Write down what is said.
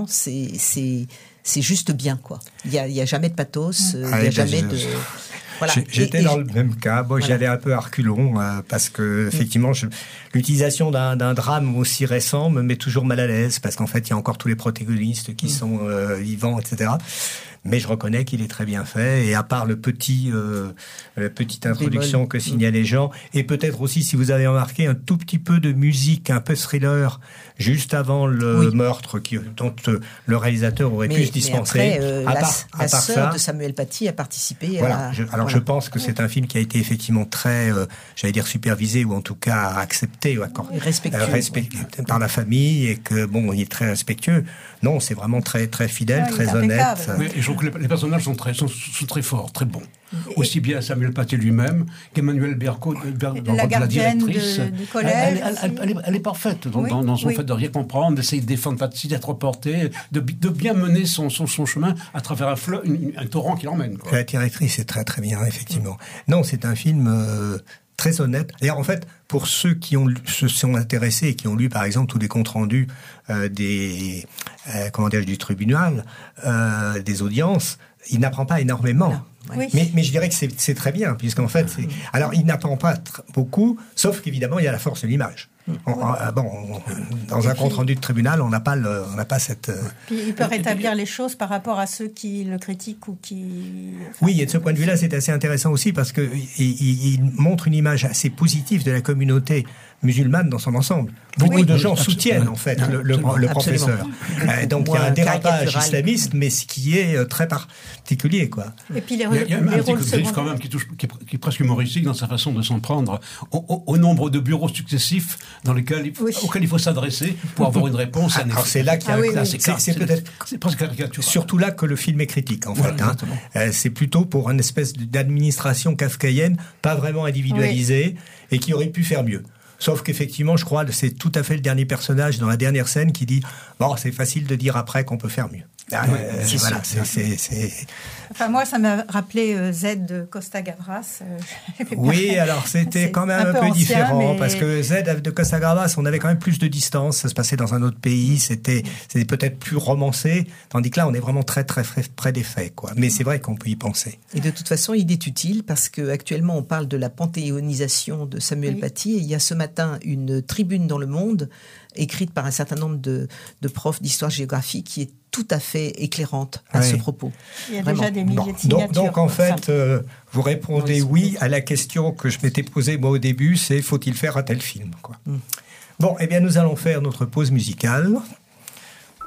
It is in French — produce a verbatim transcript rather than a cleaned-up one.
c'est c'est c'est juste bien, quoi. Il y a il y a jamais de pathos, il ah, y a ben jamais je... de voilà. J'étais et, et dans je... le même cas. Bon, voilà. J'y allais un peu à reculons euh, parce que effectivement, je... l'utilisation d'un, d'un drame aussi récent me met toujours mal à l'aise parce qu'en fait, il y a encore tous les protagonistes qui mmh. sont euh, vivants, et cetera. Mais je reconnais qu'il est très bien fait. Et à part le petit, euh, la petite introduction Bémol. que signalait Jean, et peut-être aussi, si vous avez remarqué, un tout petit peu de musique, un peu thriller, juste avant le oui. meurtre, qui, dont euh, le réalisateur aurait mais, pu se dispenser. Mais après, euh, à la, part, la à part sœur ça, de Samuel Paty a participé voilà, à... je, alors voilà. je pense que c'est un film qui a été effectivement très, euh, j'allais dire supervisé, ou en tout cas accepté, ou accord, respectueux, euh, respectueux ouais. par la famille, et que bon, il est très respectueux. Non, c'est vraiment très, très fidèle, ouais, très honnête. Oui, et je trouve que les, les personnages sont très, sont, sont très forts, très bons. Et aussi bien Samuel Paty lui-même qu'Emmanuelle Berco, Ber, la, la directrice. De, du collège. Elle, elle, elle, elle, est, elle est parfaite dans, oui, dans, dans son oui. fait de rien comprendre, d'essayer de défendre Paty, d'être portée, de, de bien mener son, son, son chemin à travers un, fleuve, une, un torrent qui l'emmène. Quoi. La directrice est très très bien, effectivement. Mmh. Non, c'est un film euh, très honnête. D'ailleurs, en fait, pour ceux qui ont, se sont intéressés et qui ont lu, par exemple, tous les comptes rendus euh, des, euh, comment dire, du tribunal, euh, des audiences, il n'apprend pas énormément. Non. Oui. Mais, mais je dirais que c'est, c'est très bien, puisqu'en fait, c'est... alors il n'apprend pas tr- beaucoup, sauf qu'évidemment, il y a la force de l'image. On, oui. on, bon, on, dans et un puis, compte rendu de tribunal, on n'a pas, le, on n'a pas cette. Puis il peut rétablir les choses par rapport à ceux qui le critiquent ou qui. Enfin, oui, et de ce point de vue-là, c'est assez intéressant aussi parce que il, il, il montre une image assez positive de la communauté musulmane dans son ensemble. Beaucoup oui, de gens absolument. soutiennent en fait le, le, le professeur. Euh, donc il y a un dérapage islamiste, mais ce qui est très particulier, quoi. Et puis les, il y a, il y a les un petit côté quand même qui, touche, qui, est, qui est presque humoristique dans sa façon de s'en prendre au, au, au nombre de bureaux successifs dans lesquels il, oui. auxquels il faut s'adresser pour avoir une réponse. Alors c'est là qu'il y a ah, un oui, oui, c'est, c'est, c'est, c'est peut-être c'est presque caricatural. Surtout là que le film est critique en fait. Voilà, hein. euh, c'est plutôt pour une espèce d'administration kafkaïenne, pas vraiment individualisée oui. et qui aurait pu faire mieux. Sauf qu'effectivement, je crois que c'est tout à fait le dernier personnage dans la dernière scène qui dit « Bon, c'est facile de dire après qu'on peut faire mieux. » Euh, c'est voilà, c'est, c'est, c'est... Enfin, moi, ça m'a rappelé euh, Z de Costa Gavras. Euh, oui, alors c'était c'est quand même un, un peu, peu ancien, différent, mais... parce que Z de Costa Gavras, on avait quand même plus de distance, ça se passait dans un autre pays, c'était, c'était peut-être plus romancé, tandis que là, on est vraiment très, très, très près des faits, quoi. Mais c'est vrai qu'on peut y penser. Et de toute façon, il est utile, parce qu'actuellement, on parle de la panthéonisation de Samuel oui. Paty, et il y a ce matin une tribune dans Le Monde, écrite par un certain nombre de, de profs d'histoire-géographie, qui est tout à fait éclairante à oui. ce propos. Il y a Vraiment. déjà des milliers bon, de signatures. Donc, donc en fait, euh, vous répondez oui à la question que je m'étais posée moi au début, c'est faut-il faire un tel film, quoi. Mm. Bon, eh bien nous allons faire notre pause musicale.